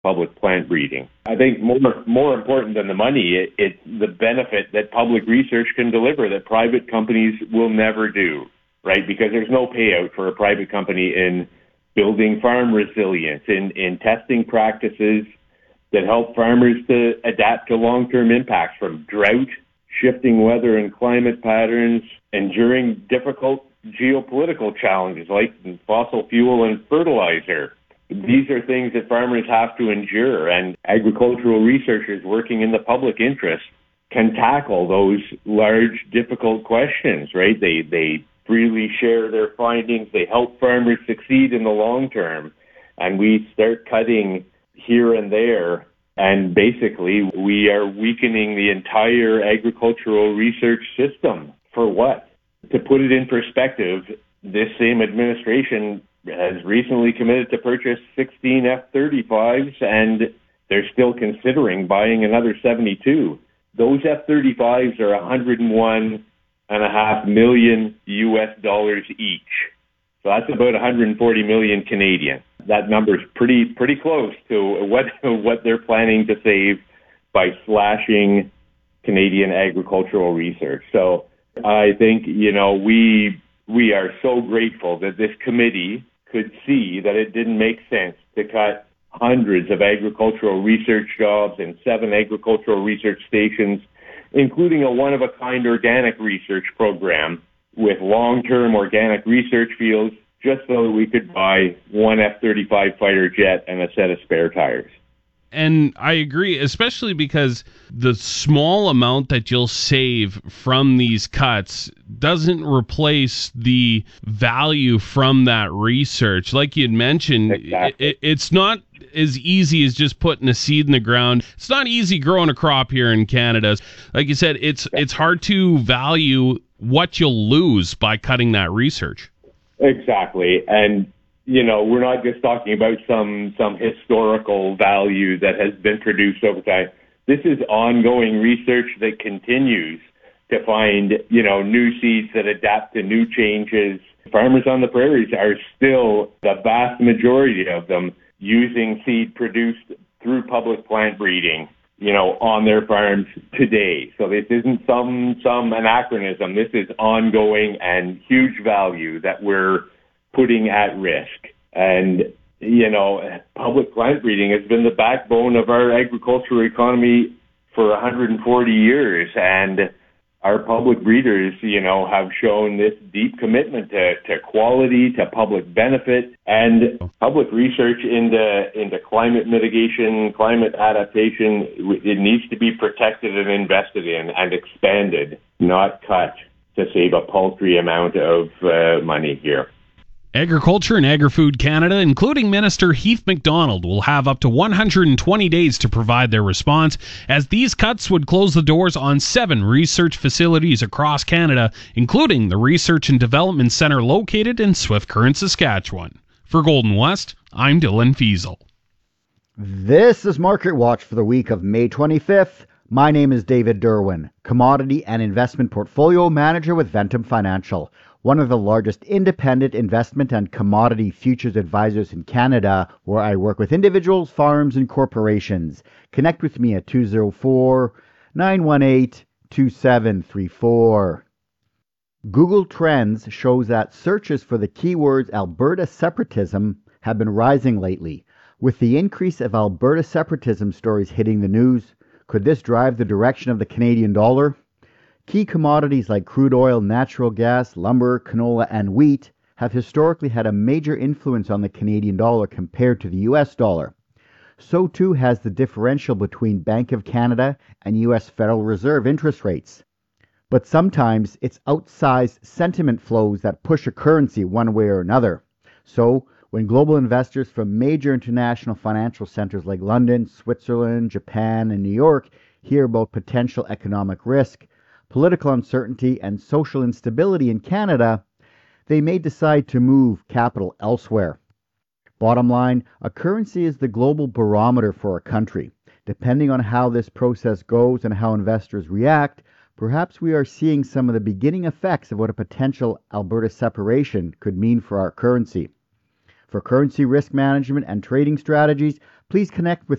public plant breeding. I think more important than the money, it's the benefit that public research can deliver that private companies will never do, right? Because there's no payout for a private company in building farm resilience, in testing practices that help farmers to adapt to long-term impacts from drought, shifting weather and climate patterns, enduring difficult geopolitical challenges like fossil fuel and fertilizer. These are things that farmers have to endure, and agricultural researchers working in the public interest can tackle those large, difficult questions, right? They freely share their findings. They help farmers succeed in the long term. And we start cutting here and there, and basically we are weakening the entire agricultural research system. For what? To put it in perspective, this same administration has recently committed to purchase 16 F-35s, and they're still considering buying another 72. Those F-35s are $101.5 million US each. So that's about 140 million Canadian. That number's pretty close to what they're planning to save by slashing Canadian agricultural research. So I think, we are so grateful that this committee could see that it didn't make sense to cut hundreds of agricultural research jobs and 7 agricultural research stations, including a one-of-a-kind organic research program with long-term organic research fields, just so that we could buy one F-35 fighter jet and a set of spare tires. And I agree, especially because the small amount that you'll save from these cuts doesn't replace the value from that research. Like you had mentioned, exactly. It's not as easy as just putting a seed in the ground. It's not easy growing a crop here in Canada. Like you said, it's hard to value what you'll lose by cutting that research. Exactly. And we're not just talking about some historical value that has been produced over time. This is ongoing research that continues to find, new seeds that adapt to new changes. Farmers on the prairies are still, the vast majority of them, using seed produced through public plant breeding, on their farms today. So this isn't some anachronism. This is ongoing and huge value that we're putting at risk. And, public plant breeding has been the backbone of our agricultural economy for 140 years. And our public breeders, have shown this deep commitment to quality, to public benefit, and public research into climate mitigation, climate adaptation. It needs to be protected and invested in and expanded, not cut to save a paltry amount of money here. Agriculture and Agri-Food Canada, including Minister Heath MacDonald, will have up to 120 days to provide their response, as these cuts would close the doors on 7 research facilities across Canada, including the Research and Development Centre located in Swift Current, Saskatchewan. For Golden West, I'm Dylan Fiesel. This is Market Watch for the week of May 25th. My name is David Derwin, Commodity and Investment Portfolio Manager with Ventum Financial, one of the largest independent investment and commodity futures advisors in Canada, where I work with individuals, farms, and corporations. Connect with me at 204-918-2734. Google Trends shows that searches for the keywords Alberta separatism have been rising lately. With the increase of Alberta separatism stories hitting the news, could this drive the direction of the Canadian dollar? Key commodities like crude oil, natural gas, lumber, canola, and wheat have historically had a major influence on the Canadian dollar compared to the US dollar. So too has the differential between Bank of Canada and US Federal Reserve interest rates. But sometimes it's outsized sentiment flows that push a currency one way or another. So when global investors from major international financial centers like London, Switzerland, Japan, and New York hear about potential economic risk, political uncertainty, and social instability in Canada, they may decide to move capital elsewhere. Bottom line, a currency is the global barometer for a country. Depending on how this process goes and how investors react, perhaps we are seeing some of the beginning effects of what a potential Alberta separation could mean for our currency. For currency risk management and trading strategies, please connect with